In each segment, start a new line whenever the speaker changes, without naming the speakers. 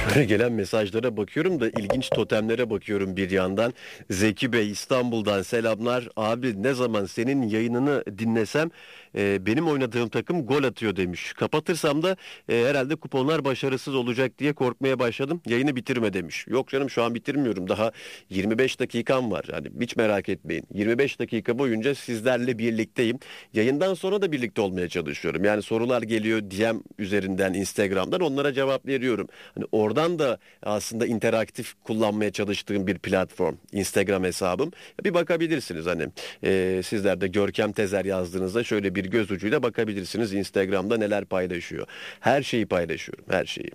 Böyle gelen mesajlara bakıyorum da ilginç totemlere bakıyorum bir yandan. Zeki Bey İstanbul'dan selamlar. Abi ne zaman senin yayınını dinlesem benim oynadığım takım gol atıyor demiş. Kapatırsam da herhalde kuponlar başarısız olacak diye korkmaya başladım. Yayını bitirme demiş. Yok canım şu an bitirmiyorum. Daha 25 dakikam var. Hani hiç merak etmeyin. 25 dakika boyunca sizlerle birlikteyim. Yayından sonra da birlikte olmaya çalışıyorum. Yani sorular geliyor DM üzerinden, Instagram'dan onlara cevap veriyorum. Hani oradan da aslında interaktif kullanmaya çalıştığım bir platform Instagram hesabım. Bir bakabilirsiniz hani sizler de Görkem Tezer yazdığınızda şöyle bir göz ucuyla bakabilirsiniz Instagram'da neler paylaşıyor. Her şeyi paylaşıyorum, her şeyi.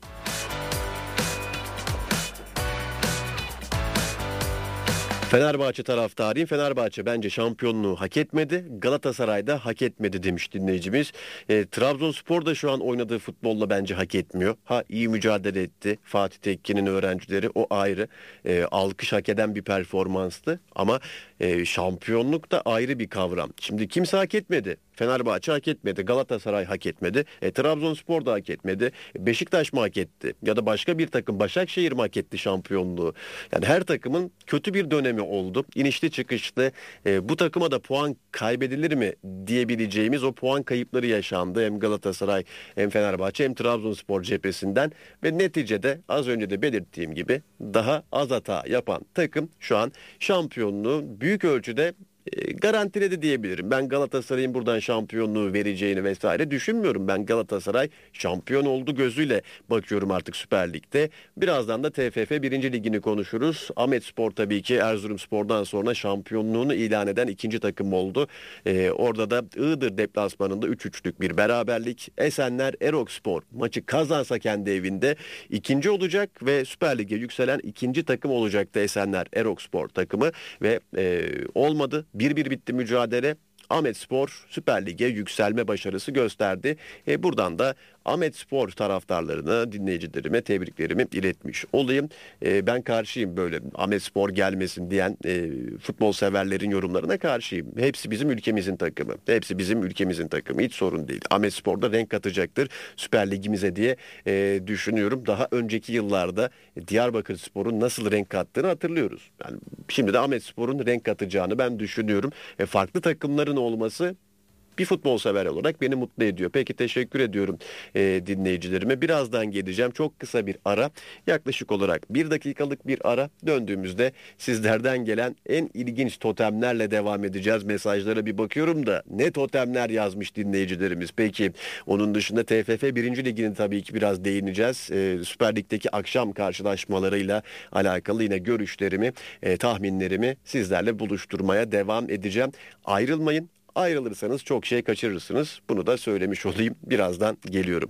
Fenerbahçe taraftarıyım. Fenerbahçe bence şampiyonluğu hak etmedi. Galatasaray da hak etmedi demiş dinleyicimiz. Trabzonspor da şu an oynadığı futbolla bence hak etmiyor. Ha iyi mücadele etti. Fatih Tekke'nin öğrencileri o ayrı. Alkış hak eden bir performanstı. Ama şampiyonluk da ayrı bir kavram. Şimdi kimse hak etmedi. Fenerbahçe hak etmedi. Galatasaray hak etmedi. Trabzonspor da hak etmedi. Beşiktaş mı hak etti? Ya da başka bir takım Başakşehir mi hak etti şampiyonluğu? Yani her takımın kötü bir dönemi oldu. İnişli çıkışlı. Bu takıma da puan kaybedilir mi diyebileceğimiz o puan kayıpları yaşandı. Hem Galatasaray hem Fenerbahçe hem Trabzonspor cephesinden ve neticede az önce de belirttiğim gibi daha az hata yapan takım şu an şampiyonluğu büyük ölçüde garantiledi diyebilirim. Ben Galatasaray'ın buradan şampiyonluğu vereceğini vesaire düşünmüyorum. Ben Galatasaray şampiyon oldu gözüyle bakıyorum artık Süper Lig'de. Birazdan da TFF 1. Ligini konuşuruz. Ahmetspor tabii ki Erzurumspor'dan sonra şampiyonluğunu ilan eden ikinci takım oldu. Orada da Iğdır deplasmanında 3-3'lük bir beraberlik. Esenler Erokspor maçı kazansa kendi evinde ikinci olacak ve Süper Lig'e yükselen ikinci takım olacaktı Esenler Erokspor takımı ve olmadı. 1-1 bitti mücadele. Ahmetspor Süper Lig'e yükselme başarısı gösterdi. Buradan da Ahmetspor taraftarlarına, dinleyicilerime tebriklerimi iletmiş olayım. Ben karşıyım böyle Ahmetspor gelmesin diyen futbol severlerin yorumlarına karşıyım. Hepsi bizim ülkemizin takımı. Hepsi bizim ülkemizin takımı. Hiç sorun değil. Ahmetspor da renk katacaktır Süper Ligimize diye düşünüyorum. Daha önceki yıllarda Diyarbakırspor'un nasıl renk kattığını hatırlıyoruz. Yani şimdi de Ahmetspor'un renk katacağını ben düşünüyorum. Farklı takımların olması bir futbol sever olarak beni mutlu ediyor. Peki teşekkür ediyorum dinleyicilerime. Birazdan geleceğim. Çok kısa bir ara. Yaklaşık olarak 1 dakikalık bir ara. Döndüğümüzde sizlerden gelen en ilginç totemlerle devam edeceğiz. Mesajlara bir bakıyorum da ne totemler yazmış dinleyicilerimiz. Peki onun dışında TFF 1. Ligi'nin tabii ki biraz değineceğiz. Süper Lig'deki akşam karşılaşmalarıyla alakalı yine görüşlerimi, tahminlerimi sizlerle buluşturmaya devam edeceğim. Ayrılmayın. Ayrılırsanız çok şey kaçırırsınız. Bunu da söylemiş olayım. Birazdan geliyorum.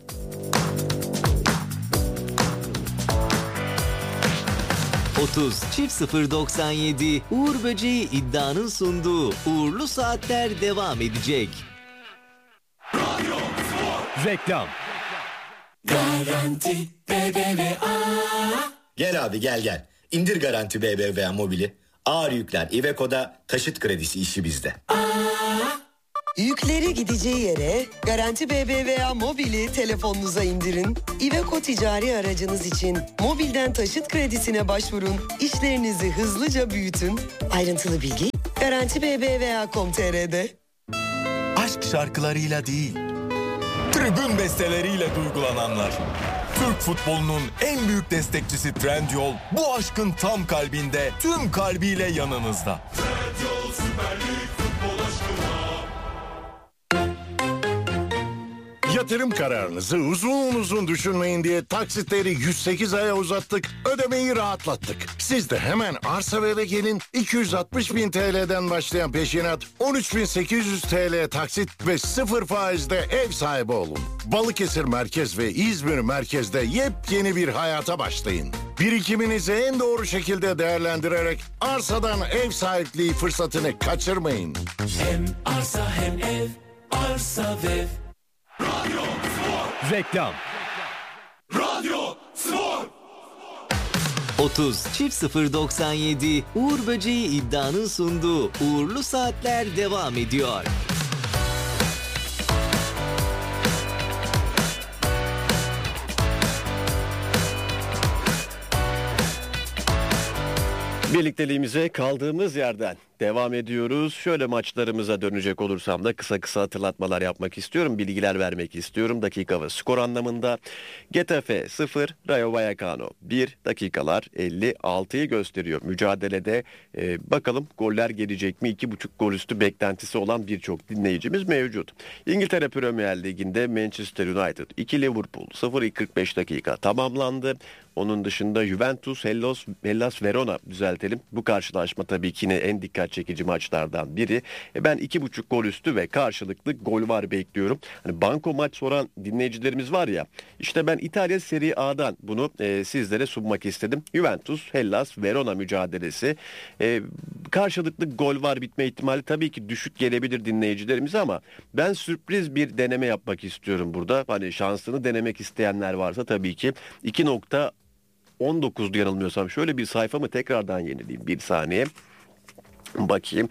...30.097 Uğur Böceği iddianın sunduğu Uğurlu Saatler devam edecek.
Radyo Spor.
Reklam.
Garanti BBVA.
Gel abi gel. İndir Garanti BBVA mobili. Ağır yükler Iveco'da, taşıt kredisi işi bizde.
Yükleri gideceği yere Garanti BBVA mobili telefonunuza indirin. Iveco ticari aracınız için mobilden taşıt kredisine başvurun. İşlerinizi hızlıca büyütün. Ayrıntılı bilgi Garanti BBVA.com.tr'de.
Aşk şarkılarıyla değil, tribün besteleriyle duygulananlar. Türk futbolunun en büyük destekçisi Trendyol bu aşkın tam kalbinde, tüm kalbiyle yanınızda.
Trendyol Süper Lig futbol aşkına.
Yatırım kararınızı uzun düşünmeyin diye taksitleri 108 aya uzattık, ödemeyi rahatlattık. Siz de hemen arsa ve eve gelin, 260.000 TL'den başlayan peşinat, 13.800 TL taksit ve 0 faizde ev sahibi olun. Balıkesir Merkez ve İzmir Merkez'de yepyeni bir hayata başlayın. Birikiminizi en doğru şekilde değerlendirerek arsadan ev sahipliği fırsatını kaçırmayın.
Hem arsa hem ev, arsa ve ev. Radyo Spor.
Reklam.
Radyo Spor.
30.097 Uğur Böceği iddianın sunduğu Uğurlu Saatler devam ediyor.
Birlikteliğimize kaldığımız yerden devam ediyoruz. Şöyle maçlarımıza dönecek olursam da kısa hatırlatmalar yapmak istiyorum. Bilgiler vermek istiyorum. Dakika ve skor anlamında. Getafe 0, Rayo Vallecano 1, dakikalar 56'yı gösteriyor. Mücadelede bakalım goller gelecek mi? 2,5 gol üstü beklentisi olan birçok dinleyicimiz mevcut. İngiltere Premier Ligi'nde Manchester United 2, Liverpool 0-45 dakika tamamlandı. Onun dışında Juventus, Hellas Verona düzeltelim. Bu karşılaşma tabii ki yine en dikkat çekici maçlardan biri. Ben 2,5 gol üstü ve karşılıklı gol var bekliyorum. Hani banko maç soran dinleyicilerimiz var ya. İşte ben İtalya Serie A'dan bunu sizlere sunmak istedim. Juventus, Hellas Verona mücadelesi. Karşılıklı gol var bitme ihtimali tabii ki düşük gelebilir dinleyicilerimize ama ben sürpriz bir deneme yapmak istiyorum burada. Hani şansını denemek isteyenler varsa tabii ki 2.19'du yanılmıyorsam. Şöyle bir sayfamı tekrardan yenileyim bir saniye. Bakayım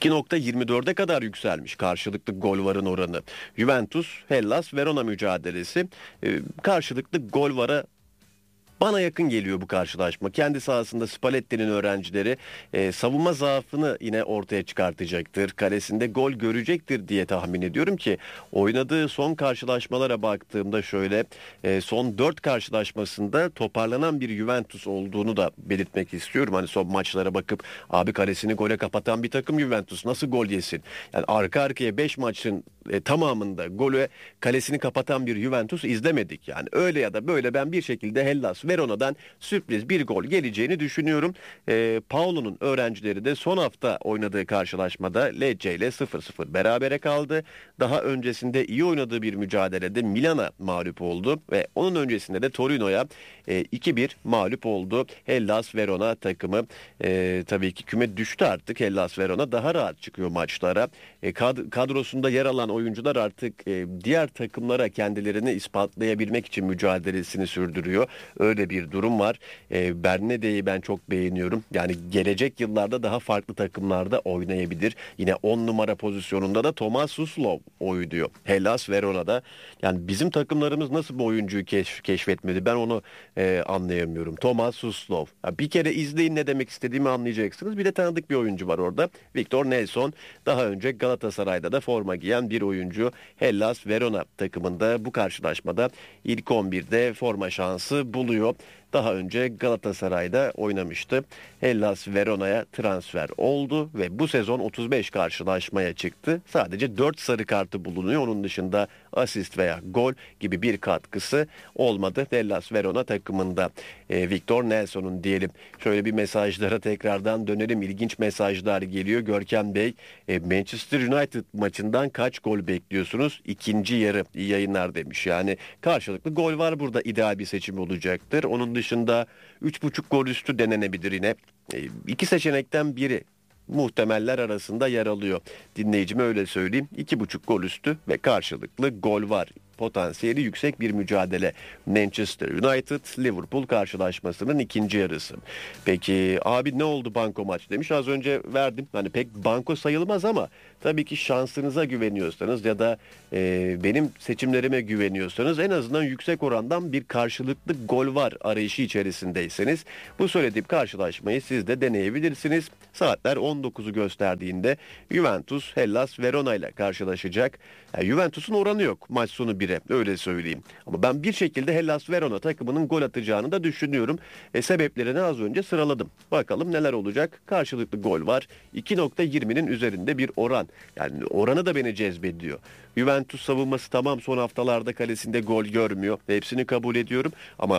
2.24'e kadar yükselmiş karşılıklı gol varın oranı. Juventus, Hellas, Verona mücadelesi karşılıklı gol vara bana yakın geliyor bu karşılaşma. Kendi sahasında Spalletti'nin öğrencileri savunma zaafını yine ortaya çıkartacaktır. Kalesinde gol görecektir diye tahmin ediyorum ki oynadığı son karşılaşmalara baktığımda şöyle son 4 karşılaşmasında toparlanan bir Juventus olduğunu da belirtmek istiyorum. Hani son maçlara bakıp abi kalesini gole kapatan bir takım Juventus nasıl gol yesin? Yani arka arkaya 5 maçın tamamında golü kalesini kapatan bir Juventus izlemedik. Yani öyle ya da böyle ben bir şekilde Hellas Verona'dan sürpriz bir gol geleceğini düşünüyorum. Paulo'nun öğrencileri de son hafta oynadığı karşılaşmada Lecce ile 0-0 berabere kaldı. Daha öncesinde iyi oynadığı bir mücadelede Milan'a mağlup oldu ve onun öncesinde de Torino'ya 2-1 mağlup oldu. Hellas Verona takımı tabii ki küme düştü artık. Hellas Verona daha rahat çıkıyor maçlara. Kadrosunda yer alan oyuncular artık diğer takımlara kendilerini ispatlayabilmek için mücadelesini sürdürüyor. Öyle bir durum var. Bernede'yi ben çok beğeniyorum. Yani gelecek yıllarda daha farklı takımlarda oynayabilir. Yine 10 numara pozisyonunda da Thomas Suslov oynuyor. Hellas Verona'da. Yani bizim takımlarımız nasıl bu oyuncuyu keşfetmedi? Ben onu anlayamıyorum. Thomas Suslov. Bir kere izleyin ne demek istediğimi anlayacaksınız. Bir de tanıdık bir oyuncu var orada. Victor Nelson. Daha önce Galatasaray'da da forma giyen bir oyuncu. Hellas Verona takımında bu karşılaşmada ilk 11'de forma şansı buluyor. Daha önce Galatasaray'da oynamıştı. Hellas Verona'ya transfer oldu ve bu sezon 35 karşılaşmaya çıktı. Sadece 4 sarı kartı bulunuyor. Onun dışında asist veya gol gibi bir katkısı olmadı. Hellas Verona takımında Victor Nelson'un diyelim. Şöyle bir mesajlara tekrardan dönelim. İlginç mesajlar geliyor. Görkem Bey, Manchester United maçından kaç gol bekliyorsunuz? İkinci yarı iyi yayınlar demiş. Yani karşılıklı gol var burada, ideal bir seçim olacaktır. Onun dışında 3,5 gol üstü denenebilir yine. İki seçenekten biri muhtemeller arasında yer alıyor. Dinleyicime öyle söyleyeyim. 2,5 gol üstü ve karşılıklı gol var. Potansiyeli yüksek bir mücadele. Manchester United Liverpool karşılaşmasının ikinci yarısı. Peki abi ne oldu banko maç demiş. Az önce verdim. Hani pek banko sayılmaz ama tabii ki şansınıza güveniyorsanız ya da benim seçimlerime güveniyorsanız en azından yüksek orandan bir karşılıklı gol var arayışı içerisindeyseniz bu söylediğim karşılaşmayı siz de deneyebilirsiniz. Saatler 19'u gösterdiğinde Juventus Hellas Verona ile karşılaşacak. Yani Juventus'un oranı yok maç sonu 1'e, öyle söyleyeyim. Ama ben bir şekilde Hellas Verona takımının gol atacağını da düşünüyorum. Sebeplerini az önce sıraladım. Bakalım neler olacak. Karşılıklı gol var. 2.20'nin üzerinde bir oran. Yani oranı da beni cezbediyor. Juventus savunması tamam, son haftalarda kalesinde gol görmüyor. Hepsini kabul ediyorum ama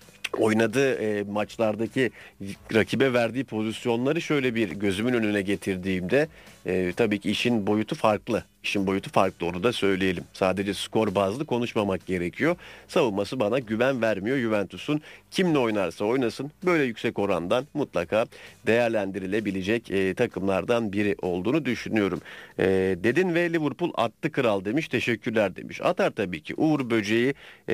oynadığı maçlardaki rakibe verdiği pozisyonları şöyle bir gözümün önüne getirdiğimde tabii ki işin boyutu farklı. İşin boyutu farklı, onu da söyleyelim. Sadece skor bazlı konuşmamak gerekiyor. Savunması bana güven vermiyor Juventus'un. Kimle oynarsa oynasın böyle yüksek orandan mutlaka değerlendirilebilecek takımlardan biri olduğunu düşünüyorum. Dedin ve Liverpool attı kral demiş. Teşekkürler demiş. Atar tabii ki. Uğur Böceği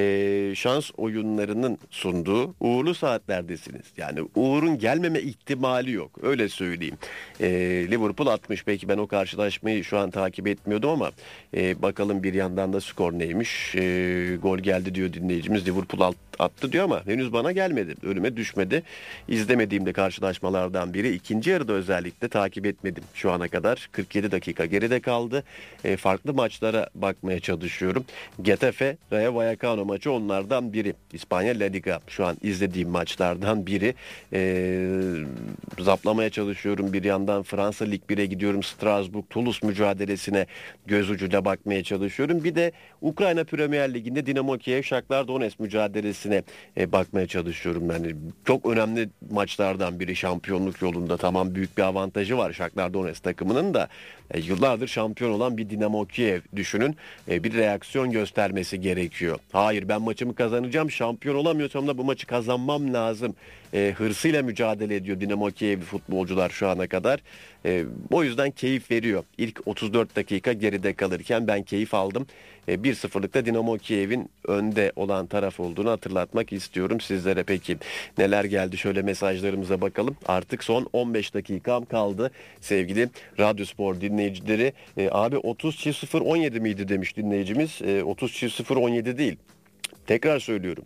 şans oyunlarının sunduğu uğurlu saatlerdesiniz. Yani Uğur'un gelmeme ihtimali yok. Öyle söyleyeyim. Liverpool atmış. Peki ben o karşılaşmayı şu an takip etmiyordum diyordum ama bakalım bir yandan da skor neymiş. Gol geldi diyor dinleyicimiz. Liverpool attı diyor ama henüz bana gelmedi. Önüme düşmedi. İzlemediğim de karşılaşmalardan biri. İkinci yarıda özellikle takip etmedim şu ana kadar. 47 dakika geride kaldı. Farklı maçlara bakmaya çalışıyorum. Getafe, Rayo Vallecano maçı onlardan biri. İspanya La Liga şu an izlediğim maçlardan biri. Zaplamaya çalışıyorum bir yandan. Fransa Lig 1'e gidiyorum. Strasbourg, Toulouse mücadelesine göz ucuyla bakmaya çalışıyorum. Bir de Ukrayna Premier Ligi'nde Dinamo Kiev, Shakhtar Donetsk mücadelesine bakmaya çalışıyorum. Yani çok önemli maçlardan biri şampiyonluk yolunda. Tamam, büyük bir avantajı var Shakhtar Donetsk takımının da. Yıllardır şampiyon olan bir Dinamo Kiev düşünün. Bir reaksiyon göstermesi gerekiyor. Hayır, ben maçımı kazanacağım. Şampiyon olamıyorsam da bu maçı kazanmam lazım. Hırsıyla mücadele ediyor Dinamo Kiev'li futbolcular şu ana kadar. O yüzden keyif veriyor. İlk 34 dakika geride kalırken ben keyif aldım. 1-0'lıkta Dinamo Kiev'in önde olan taraf olduğunu hatırlatmak istiyorum sizlere. Peki neler geldi, şöyle mesajlarımıza bakalım. Artık son 15 dakikam kaldı sevgili Radyospor dinleyicileri. Abi 30-0-17 miydi demiş dinleyicimiz. 30-0-17 değil. Tekrar söylüyorum.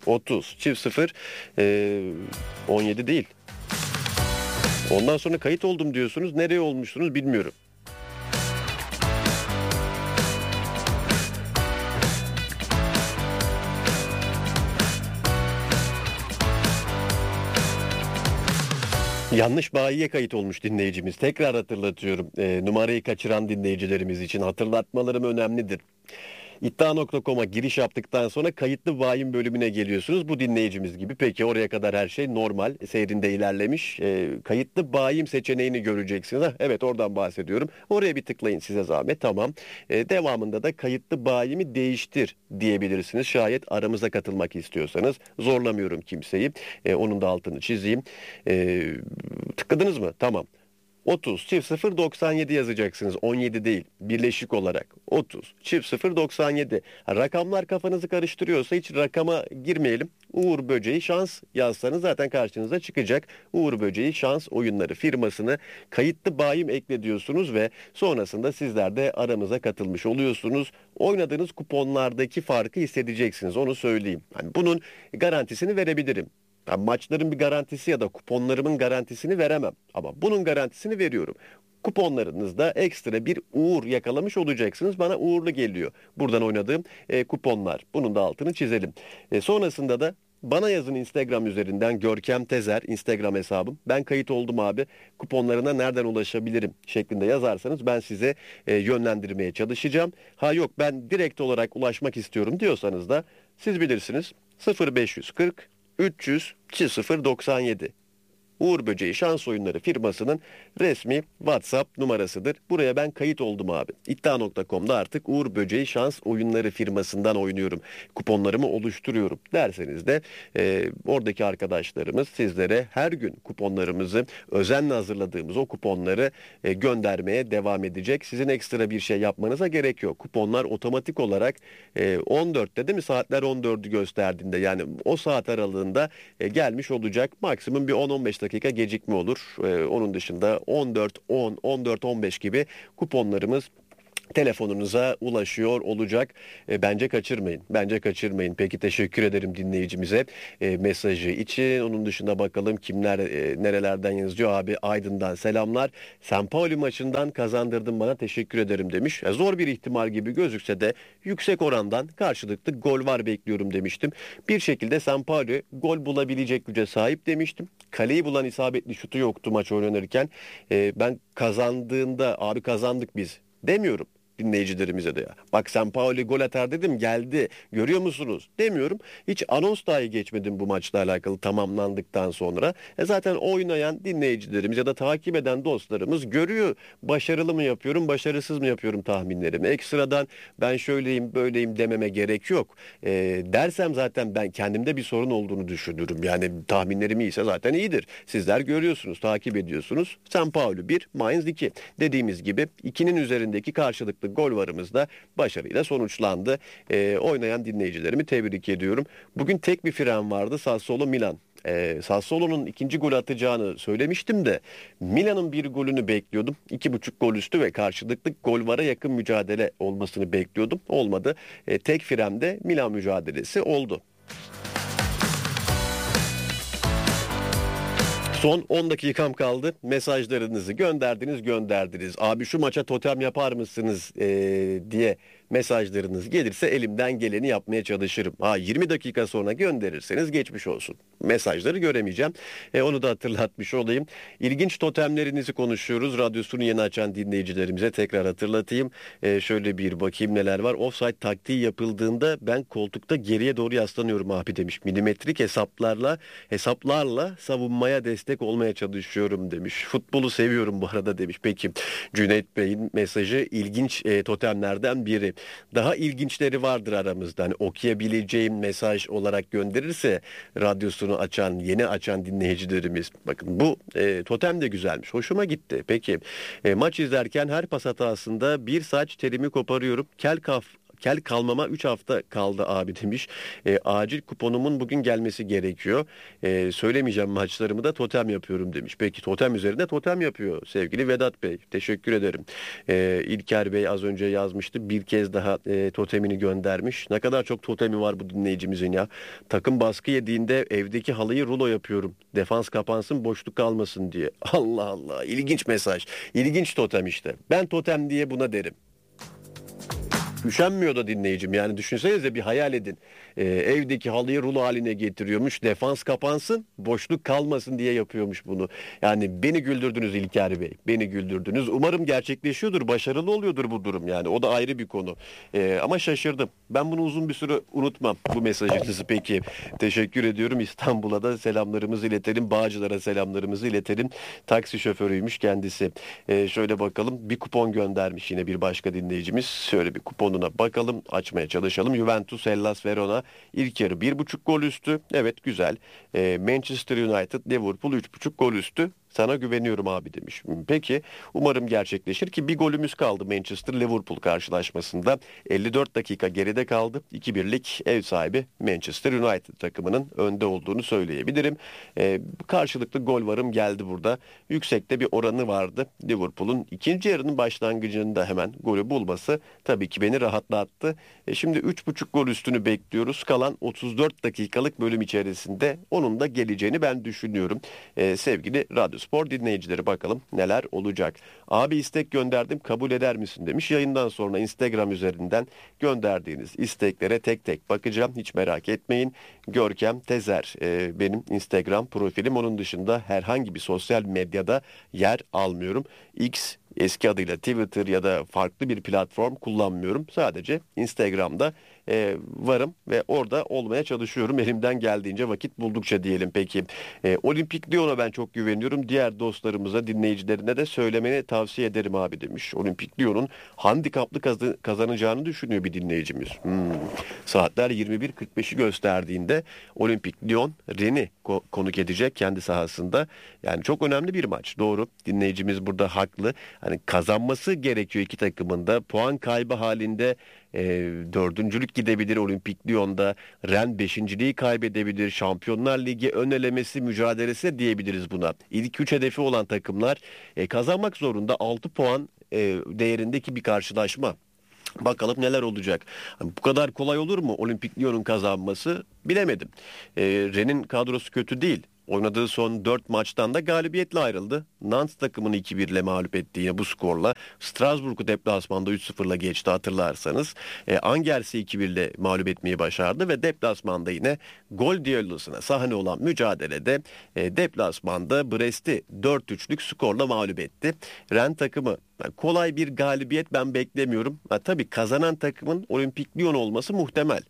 30-0-17 değil. Ondan sonra kayıt oldum diyorsunuz. Nereye olmuşsunuz bilmiyorum. Yanlış bayiye kayıt olmuş dinleyicimiz. Tekrar hatırlatıyorum. Numarayı kaçıran dinleyicilerimiz için hatırlatmalarım önemlidir. İddia.com'a giriş yaptıktan sonra kayıtlı vahim bölümüne geliyorsunuz. Bu dinleyicimiz gibi. Peki oraya kadar her şey normal. Seyrinde ilerlemiş. Kayıtlı vahim seçeneğini göreceksiniz. Evet, oradan bahsediyorum. Oraya bir tıklayın size zahmet. Tamam. Devamında da kayıtlı vahimi değiştir diyebilirsiniz. Şayet aramıza katılmak istiyorsanız. Zorlamıyorum kimseyi. Onun da altını çizeyim. Tıkladınız mı? Tamam. 30-0-97 yazacaksınız. 17 değil. Birleşik olarak. 30-0-97. Rakamlar kafanızı karıştırıyorsa hiç rakama girmeyelim. Uğur Böceği şans yazsanız zaten karşınıza çıkacak. Uğur Böceği şans oyunları firmasını kayıtlı bayim ekle diyorsunuz ve sonrasında sizler de aramıza katılmış oluyorsunuz. Oynadığınız kuponlardaki farkı hissedeceksiniz. Onu söyleyeyim. Yani bunun garantisini verebilirim. Yani maçların bir garantisi ya da kuponlarımın garantisini veremem. Ama bunun garantisini veriyorum. Kuponlarınızda ekstra bir uğur yakalamış olacaksınız. Bana uğurlu geliyor buradan oynadığım kuponlar. Bunun da altını çizelim. Sonrasında da bana yazın Instagram üzerinden, Görkem Tezer Instagram hesabım. Ben kayıt oldum abi. Kuponlarına nereden ulaşabilirim şeklinde yazarsanız ben size yönlendirmeye çalışacağım. Ha yok, ben direkt olarak ulaşmak istiyorum diyorsanız da siz bilirsiniz. 0540 300 097 Uğur Böceği Şans Oyunları firmasının resmi WhatsApp numarasıdır. Buraya ben kayıt oldum abi. İddia.com'da artık Uğur Böceği Şans Oyunları firmasından oynuyorum. Kuponlarımı oluşturuyorum derseniz de oradaki arkadaşlarımız sizlere her gün kuponlarımızı, özenle hazırladığımız o kuponları göndermeye devam edecek. Sizin ekstra bir şey yapmanıza gerek yok. Kuponlar otomatik olarak 14'te değil mi? Saatler 14'ü gösterdiğinde, yani o saat aralığında gelmiş olacak. Maksimum bir 10-15 dakika gecikme olur. Onun dışında 14-10, 14-15 gibi kuponlarımız telefonunuza ulaşıyor olacak. Bence kaçırmayın. Bence kaçırmayın. Peki, teşekkür ederim dinleyicimize mesajı için. Onun dışında bakalım kimler nerelerden yazıyor. Abi Aydın'dan selamlar. Sampaoli maçından kazandırdın bana, teşekkür ederim demiş. Zor bir ihtimal gibi gözükse de yüksek orandan karşılıklı gol var bekliyorum demiştim. Bir şekilde Sampaoli gol bulabilecek güce sahip demiştim. Kaleyi bulan isabetli şutu yoktu maç oynanırken. Ben kazandığında abi kazandık biz demiyorum dinleyicilerimize de ya. Bak Sampaoli gol atar dedim, geldi. Görüyor musunuz? Demiyorum. Hiç anons dahi geçmedim bu maçla alakalı tamamlandıktan sonra. Zaten oynayan dinleyicilerimiz ya da takip eden dostlarımız görüyor. Başarılı mı yapıyorum, başarısız mı yapıyorum tahminlerimi. Ekstradan ben şöyleyim, böyleyim dememe gerek yok. Dersem zaten ben kendimde bir sorun olduğunu düşünürüm. Yani tahminlerim iyiyse zaten iyidir. Sizler görüyorsunuz, takip ediyorsunuz. Sampaoli 1, Mainz 2. Dediğimiz gibi 2'nin üzerindeki karşılıklı gol varımız da başarıyla sonuçlandı. Oynayan dinleyicilerimi tebrik ediyorum. Bugün tek bir fren vardı. Sassuolo Milan. Sassuolo'nun ikinci golü atacağını söylemiştim de Milan'ın bir golünü bekliyordum. 2,5 gol üstü ve karşılıklı gol vara yakın mücadele olmasını bekliyordum. Olmadı. Tek fremde Milan mücadelesi oldu. Son 10 dakikam kaldı. Mesajlarınızı gönderdiniz. Abi şu maça totem yapar mısınız diye mesajlarınız gelirse elimden geleni yapmaya çalışırım. 20 dakika sonra gönderirseniz geçmiş olsun. Mesajları göremeyeceğim. Onu da hatırlatmış olayım. İlginç totemlerinizi konuşuyoruz. Radyosunu yeni açan dinleyicilerimize tekrar hatırlatayım. Şöyle bir bakayım neler var. Offside taktiği yapıldığında ben koltukta geriye doğru yaslanıyorum abi demiş. Milimetrik hesaplarla savunmaya destek olmaya çalışıyorum demiş. Futbolu seviyorum bu arada demiş. Peki Cüneyt Bey'in mesajı ilginç totemlerden biri. Daha ilginçleri vardır aramızda. Hani okuyabileceğim mesaj olarak gönderirse radyosunu yeni açan dinleyicilerimiz. Bakın bu totem de güzelmiş. Hoşuma gitti. Peki maç izlerken her pas hatasında bir saç telimi koparıyorum. Kel kalmama 3 hafta kaldı abi demiş. Acil kuponumun bugün gelmesi gerekiyor. Söylemeyeceğim maçlarımı da totem yapıyorum demiş. Peki totem üzerinde totem yapıyor sevgili Vedat Bey. Teşekkür ederim. İlker Bey az önce yazmıştı. Bir kez daha totemini göndermiş. Ne kadar çok totemi var bu dinleyicimizin ya. Takım baskı yediğinde evdeki halıyı rulo yapıyorum. Defans kapansın boşluk kalmasın diye. Allah Allah, ilginç mesaj. İlginç totem işte. Ben totem diye buna derim. Üşenmiyor da dinleyicim, yani düşünsenize, bir hayal edin. Evdeki halıyı rulo haline getiriyormuş, defans kapansın, boşluk kalmasın diye yapıyormuş bunu. Yani beni güldürdünüz İlker Bey, beni güldürdünüz. Umarım gerçekleşiyordur, başarılı oluyordur bu durum, yani o da ayrı bir konu. Ama şaşırdım. Ben bunu uzun bir süre unutmam, bu mesajınızı. Peki, teşekkür ediyorum. İstanbul'a da selamlarımızı iletelim, Bağcılar'a selamlarımızı iletelim. Taksi şoförüymüş kendisi. Şöyle bakalım, bir kupon göndermiş yine bir başka dinleyicimiz. Şöyle bir kuponuna bakalım, açmaya çalışalım. Juventus Hellas Verona ilk yarı 1,5 gol üstü. Evet, güzel. Manchester United Liverpool 3,5 gol üstü. Sana güveniyorum abi demiş. Peki, umarım gerçekleşir ki bir golümüz kaldı Manchester Liverpool karşılaşmasında. 54 dakika geride kaldı. 2-1'lik ev sahibi Manchester United takımının önde olduğunu söyleyebilirim. Karşılıklı gol varım geldi burada. Yüksekte bir oranı vardı. Liverpool'un ikinci yarının başlangıcında hemen golü bulması tabii ki beni rahatlattı. Şimdi 3,5 gol üstünü bekliyoruz. Kalan 34 dakikalık bölüm içerisinde onun da geleceğini ben düşünüyorum. Sevgili Radyo Spor dinleyicileri, bakalım neler olacak. Abi istek gönderdim, kabul eder misin demiş. Yayından sonra Instagram üzerinden gönderdiğiniz isteklere tek tek bakacağım. Hiç merak etmeyin. Görkem Tezer benim Instagram profilim. Onun dışında herhangi bir sosyal medyada yer almıyorum. X, eski adıyla Twitter ya da farklı bir platform kullanmıyorum. Sadece Instagram'da varım ve orada olmaya çalışıyorum. Elimden geldiğince, vakit buldukça diyelim. Peki, Olimpik Lyon'a ben çok güveniyorum. Diğer dostlarımıza, dinleyicilerine de söylemeni tavsiye ederim abi demiş. Olimpik Lyon'un handikaplı kazanacağını düşünüyor bir dinleyicimiz. Saatler 21.45'i gösterdiğinde Olimpik Lyon Rennes'i konuk edecek kendi sahasında. Yani çok önemli bir maç. Doğru. Dinleyicimiz burada haklı. Hani kazanması gerekiyor iki takımın da. Puan kaybı halinde dördüncülük gidebilir Olimpik Lyon'da. Rennes beşinciliği kaybedebilir. Şampiyonlar Ligi ön elemesi mücadelesi diyebiliriz buna. İlk 3 hedefi olan takımlar kazanmak zorunda. 6 puan değerindeki bir karşılaşma. Bakalım neler olacak. Hani bu kadar kolay olur mu Olimpik Lyon'un kazanması, bilemedim. Rennes'in kadrosu kötü değil. Oynadığı son 4 maçtan da galibiyetle ayrıldı. Nantes takımını 2-1 ile mağlup etti yine bu skorla. Strasbourg'u deplasmanda 3-0'la geçti hatırlarsanız. Angers'i 2-1 ile mağlup etmeyi başardı ve deplasmanda yine gol düellosuna sahne olan mücadelede deplasmanda Brest'i 4-3'lük skorla mağlup etti. Rennes takımı, kolay bir galibiyet ben beklemiyorum. Tabii kazanan takımın Olimpik Lyon olması muhtemel.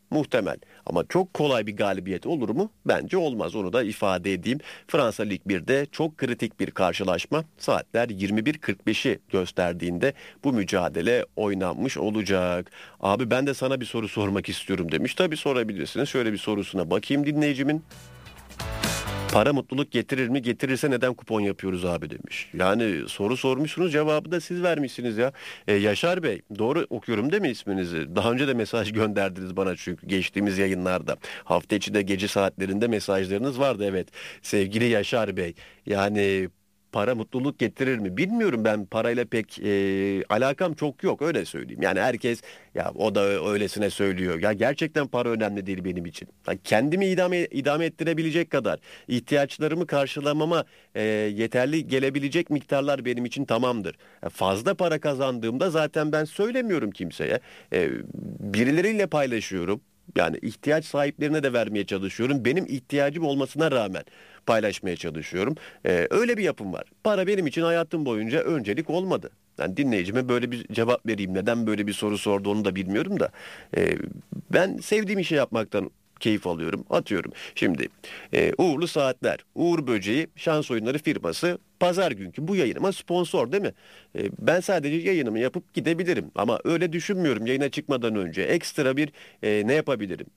Ama çok kolay bir galibiyet olur mu? Bence olmaz. Onu da ifade edeyim. Fransa Lig 1'de çok kritik bir karşılaşma. Saatler 21.45'i gösterdiğinde bu mücadele oynanmış olacak. Abi ben de sana bir soru sormak istiyorum demiş. Tabii sorabilirsiniz. Şöyle bir sorusuna bakayım dinleyicimin. Para mutluluk getirir mi? Getirirse neden kupon yapıyoruz abi demiş. Yani soru sormuşsunuz, cevabı da siz vermişsiniz ya. Yaşar Bey, doğru okuyorum değil mi isminizi? Daha önce de mesaj gönderdiniz bana çünkü geçtiğimiz yayınlarda. Hafta içi de gece saatlerinde mesajlarınız vardı, evet. Sevgili Yaşar Bey, yani para mutluluk getirir mi? Bilmiyorum, ben parayla pek alakam çok yok, öyle söyleyeyim. Yani herkes ya o da öylesine söylüyor. Ya gerçekten para önemli değil benim için. Ya kendimi idame ettirebilecek kadar, ihtiyaçlarımı karşılamama yeterli gelebilecek miktarlar benim için tamamdır. Ya fazla para kazandığımda zaten ben söylemiyorum kimseye. Birileriyle paylaşıyorum. Yani ihtiyaç sahiplerine de vermeye çalışıyorum. Benim ihtiyacım olmasına rağmen paylaşmaya çalışıyorum. Öyle bir yapım var. Para benim için hayatım boyunca öncelik olmadı. Yani dinleyicime böyle bir cevap vereyim. Neden böyle bir soru sordu onu da bilmiyorum da. Ben sevdiğim işi yapmaktan keyif alıyorum. Atıyorum. Şimdi Uğurlu Saatler, Uğur Böceği Şans Oyunları firması pazar günkü bu yayınıma sponsor değil mi? Ben sadece yayınımı yapıp gidebilirim. Ama öyle düşünmüyorum. Yayına çıkmadan önce ekstra bir ne yapabilirim?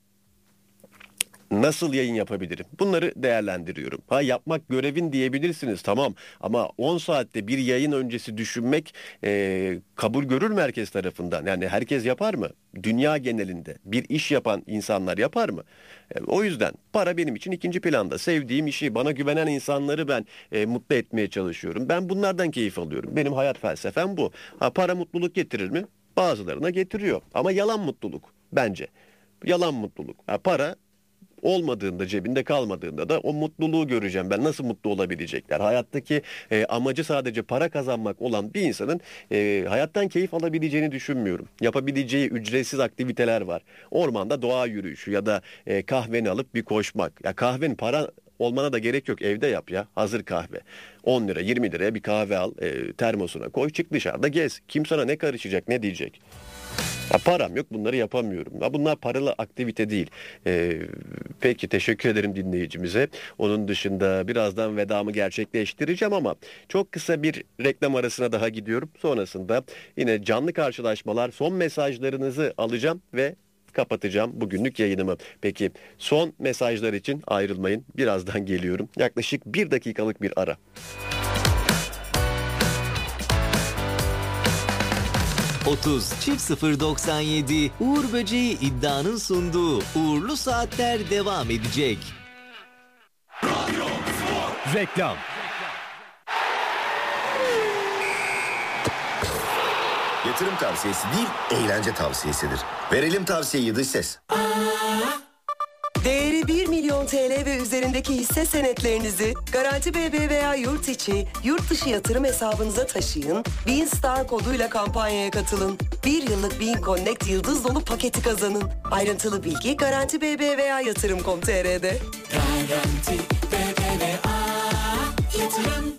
Nasıl yayın yapabilirim? Bunları değerlendiriyorum. Yapmak görevin diyebilirsiniz, tamam, ama 10 saatte bir yayın öncesi düşünmek kabul görür mü herkes tarafından? Yani herkes yapar mı? Dünya genelinde bir iş yapan insanlar yapar mı? O yüzden para benim için ikinci planda. Sevdiğim işi, bana güvenen insanları ben mutlu etmeye çalışıyorum. Ben bunlardan keyif alıyorum. Benim hayat felsefem bu. Para mutluluk getirir mi? Bazılarına getiriyor. Ama yalan mutluluk bence. Yalan mutluluk. Para olmadığında, cebinde kalmadığında da o mutluluğu göreceğim ben. Nasıl mutlu olabilecekler? Hayattaki amacı sadece para kazanmak olan bir insanın hayattan keyif alabileceğini düşünmüyorum. Yapabileceği ücretsiz aktiviteler var. Ormanda doğa yürüyüşü ya da kahveni alıp bir koşmak. Ya kahvenin para olmana da gerek yok. Evde yap ya. Hazır kahve. 10 lira 20 liraya bir kahve al. Termosuna koy. Çık dışarıda gez. Kim sana ne karışacak, ne diyecek? Param yok, bunları yapamıyorum. Bunlar paralı aktivite değil. Peki, teşekkür ederim dinleyicimize. Onun dışında birazdan vedamı gerçekleştireceğim ama çok kısa bir reklam arasına daha gidiyorum. Sonrasında yine canlı karşılaşmalar, son mesajlarınızı alacağım ve kapatacağım bugünlük yayınımı. Peki, son mesajlar için ayrılmayın. Birazdan geliyorum. Yaklaşık 1 dakikalık bir ara.
30.097 Uğur Böceği iddianın sunduğu Uğurlu Saatler devam edecek.
Reklam.
Yatırım tavsiyesi değil, eğlence tavsiyesidir. Verelim tavsiyeyi dış ses.
Değeri 1 milyon TL ve üzerindeki hisse senetlerinizi Garanti BBVA yurt içi, yurt dışı yatırım hesabınıza taşıyın, BeanStar koduyla kampanyaya katılın. 1 yıllık Bean Connect yıldız dolu paketi kazanın. Ayrıntılı bilgi Garanti BBVA Yatırım.com.tr'de.
Garanti BBVA Yatırım.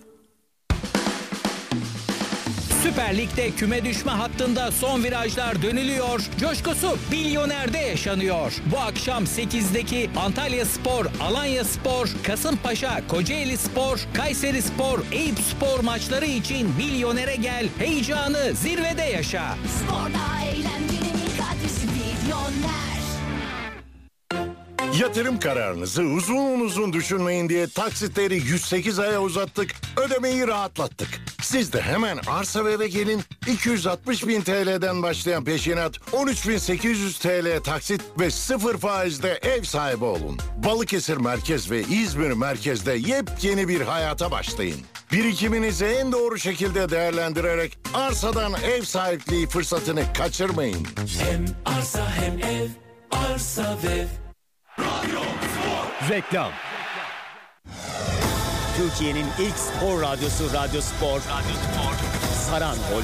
Süper Lig'de küme düşme hattında son virajlar dönülüyor. Coşkusu Bilyoner'de yaşanıyor. Bu akşam 8'deki Antalyaspor, Alanyaspor, Kasımpaşa, Kocaelispor, Kayserispor, Eyüpspor maçları için Bilyoner'e gel. Heyecanı zirvede yaşa.
Sporda eğlencenin ilk adresi Bilyoner.
Yatırım kararınızı uzun düşünmeyin diye taksitleri 108 aya uzattık, ödemeyi rahatlattık. Siz de hemen arsa ve eve gelin, 260.000 TL'den başlayan peşinat, 13.800 TL taksit ve 0 faizde ev sahibi olun. Balıkesir Merkez ve İzmir Merkez'de yepyeni bir hayata başlayın. Birikiminizi en doğru şekilde değerlendirerek arsadan ev sahipliği fırsatını kaçırmayın.
Hem arsa hem ev, arsa ve
Reklam.
Türkiye'nin ilk spor radyosu Radyo Spor. Saran